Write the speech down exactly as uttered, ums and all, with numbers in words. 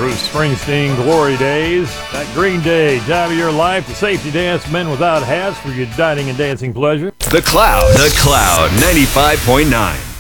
Bruce Springsteen, Glory Days. That Green Day, Time of Your Life, the Safety Dance, Men Without Hats for your dining and dancing pleasure. The Cloud. The Cloud, ninety-five point nine.